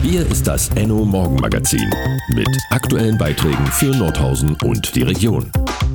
Hier ist das Enno Morgenmagazin mit aktuellen Beiträgen für Nordhausen und die Region.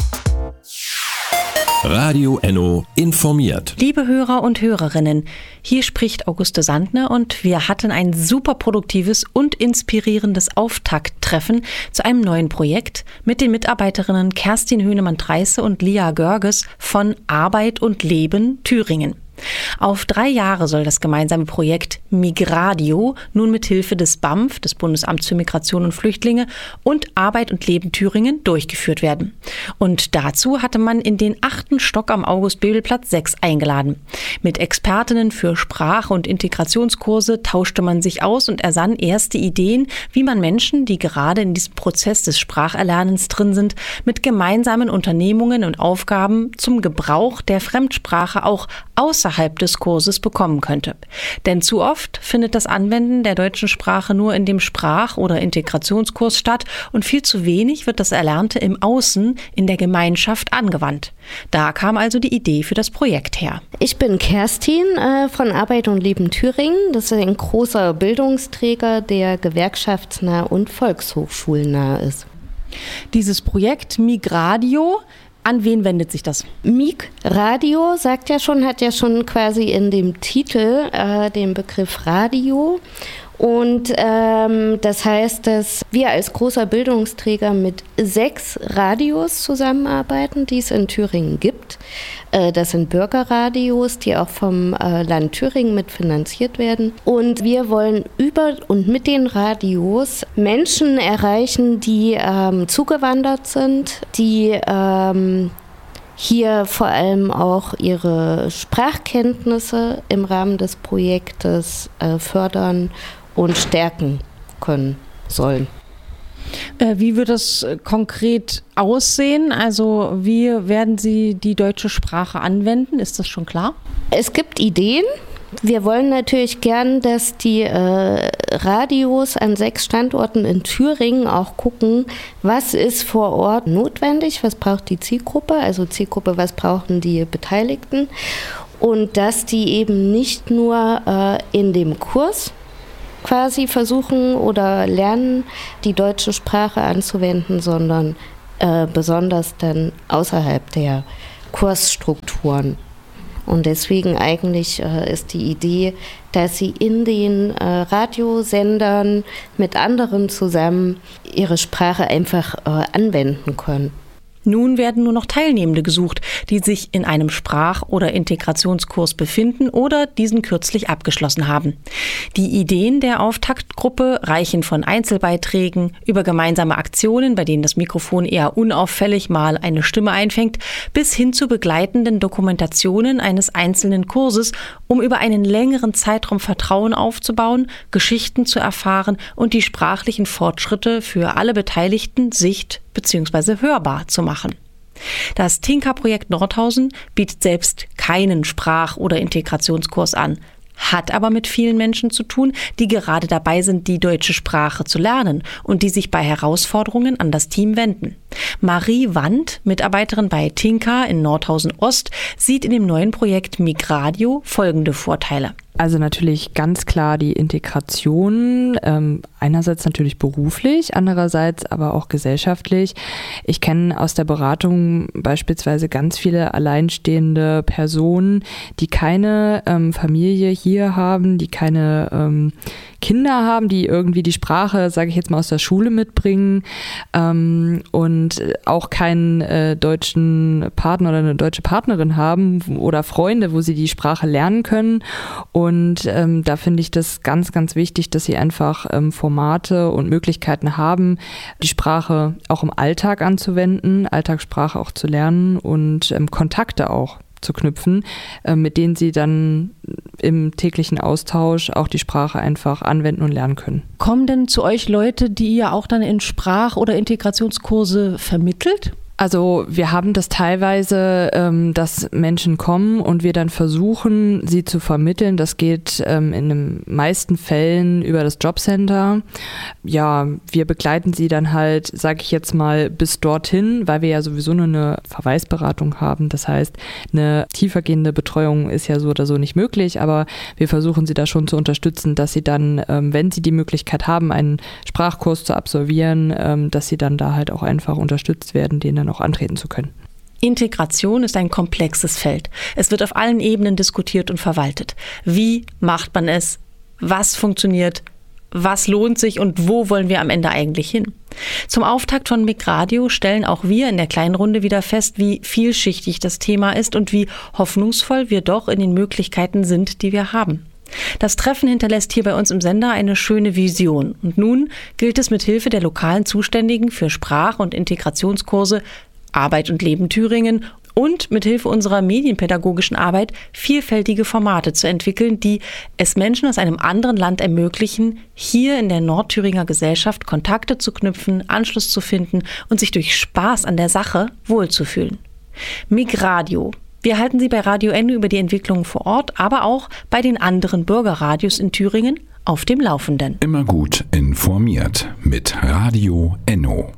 Radio Enno informiert. Liebe Hörer und Hörerinnen, hier spricht Auguste Sandner und wir hatten ein super produktives und inspirierendes Auftakttreffen zu einem neuen Projekt mit den Mitarbeiterinnen Kerstin Höhnemann-Treisse und Lia Görges von Arbeit und Leben Thüringen. Auf 3 Jahre soll das gemeinsame Projekt Migradio nun mit Hilfe des BAMF, des Bundesamts für Migration und Flüchtlinge, und Arbeit und Leben Thüringen durchgeführt werden. Und dazu hatte man in den 8. Stock am August-Bebel-Platz 6 eingeladen. Mit Expertinnen für Sprach- und Integrationskurse tauschte man sich aus und ersann erste Ideen, wie man Menschen, die gerade in diesem Prozess des Spracherlernens drin sind, mit gemeinsamen Unternehmungen und Aufgaben zum Gebrauch der Fremdsprache auch außerhalb des Kurses bekommen könnte. Denn zu oft findet das Anwenden der deutschen Sprache nur in dem Sprach- oder Integrationskurs statt und viel zu wenig wird das Erlernte im Außen in der Gemeinschaft angewandt. Da kam also die Idee für das Projekt her. Ich bin Kerstin von Arbeit und Leben Thüringen. Das ist ein großer Bildungsträger, der gewerkschaftsnah und volkshochschulnah ist. Dieses Projekt Migradio, an wen wendet sich das? Migradio hat ja schon quasi in dem Titel den Begriff Radio. Und das heißt, dass wir als großer Bildungsträger mit 6 Radios zusammenarbeiten, die es in Thüringen gibt. Das sind Bürgerradios, die auch vom Land Thüringen mitfinanziert werden. Und wir wollen über und mit den Radios Menschen erreichen, die zugewandert sind, die hier vor allem auch ihre Sprachkenntnisse im Rahmen des Projektes fördern und stärken können sollen. Wie wird das konkret aussehen? Also wie werden Sie die deutsche Sprache anwenden? Ist das schon klar? Es gibt Ideen. Wir wollen natürlich gern, dass die Radios an 6 Standorten in Thüringen auch gucken, was ist vor Ort notwendig, was braucht die Zielgruppe, was brauchen die Beteiligten, und dass die eben nicht nur in dem Kurs quasi versuchen oder lernen, die deutsche Sprache anzuwenden, sondern besonders dann außerhalb der Kursstrukturen. Und deswegen eigentlich ist die Idee, dass sie in den Radiosendern mit anderen zusammen ihre Sprache einfach anwenden können. Nun werden nur noch Teilnehmende gesucht, die sich in einem Sprach- oder Integrationskurs befinden oder diesen kürzlich abgeschlossen haben. Die Ideen der Auftaktgruppe reichen von Einzelbeiträgen über gemeinsame Aktionen, bei denen das Mikrofon eher unauffällig mal eine Stimme einfängt, bis hin zu begleitenden Dokumentationen eines einzelnen Kurses, um über einen längeren Zeitraum Vertrauen aufzubauen, Geschichten zu erfahren und die sprachlichen Fortschritte für alle Beteiligten sicht- bzw. hörbar zu machen. Das Tinka-Projekt Nordhausen bietet selbst keinen Sprach- oder Integrationskurs an, hat aber mit vielen Menschen zu tun, die gerade dabei sind, die deutsche Sprache zu lernen und die sich bei Herausforderungen an das Team wenden. Marie Wandt, Mitarbeiterin bei Tinka in Nordhausen Ost, sieht in dem neuen Projekt Migradio folgende Vorteile. Also natürlich ganz klar die Integration, einerseits natürlich beruflich, andererseits aber auch gesellschaftlich. Ich kenne aus der Beratung beispielsweise ganz viele alleinstehende Personen, die keine Familie hier haben, die keine Kinder haben, die irgendwie die Sprache, sage ich jetzt mal, aus der Schule mitbringen und auch keinen deutschen Partner oder eine deutsche Partnerin haben oder Freunde, wo sie die Sprache lernen können. Und da finde ich das ganz, ganz wichtig, dass sie einfach Formate und Möglichkeiten haben, die Sprache auch im Alltag anzuwenden, Alltagssprache auch zu lernen und Kontakte auch zu knüpfen, mit denen sie dann im täglichen Austausch auch die Sprache einfach anwenden und lernen können. Kommen denn zu euch Leute, die ihr auch dann in Sprach- oder Integrationskurse vermittelt? Also wir haben das teilweise, dass Menschen kommen und wir dann versuchen, sie zu vermitteln. Das geht in den meisten Fällen über das Jobcenter. Ja, wir begleiten sie dann halt, sage ich jetzt mal, bis dorthin, weil wir ja sowieso nur eine Verweisberatung haben. Das heißt, eine tiefergehende Betreuung ist ja so oder so nicht möglich, aber wir versuchen sie da schon zu unterstützen, dass sie dann, wenn sie die Möglichkeit haben, einen Sprachkurs zu absolvieren, dass sie dann da halt auch einfach unterstützt werden, den dann auch antreten zu können. Integration ist ein komplexes Feld. Es wird auf allen Ebenen diskutiert und verwaltet. Wie macht man es? Was funktioniert? Was lohnt sich und wo wollen wir am Ende eigentlich hin? Zum Auftakt von Migradio stellen auch wir in der kleinen Runde wieder fest, wie vielschichtig das Thema ist und wie hoffnungsvoll wir doch in den Möglichkeiten sind, die wir haben. Das Treffen hinterlässt hier bei uns im Sender eine schöne Vision. Und nun gilt es mit Hilfe der lokalen Zuständigen für Sprach- und Integrationskurse Arbeit und Leben Thüringen und mit Hilfe unserer medienpädagogischen Arbeit vielfältige Formate zu entwickeln, die es Menschen aus einem anderen Land ermöglichen, hier in der Nordthüringer Gesellschaft Kontakte zu knüpfen, Anschluss zu finden und sich durch Spaß an der Sache wohlzufühlen. Migradio. Wir halten Sie bei Radio Enno über die Entwicklungen vor Ort, aber auch bei den anderen Bürgerradios in Thüringen auf dem Laufenden. Immer gut informiert mit Radio Enno.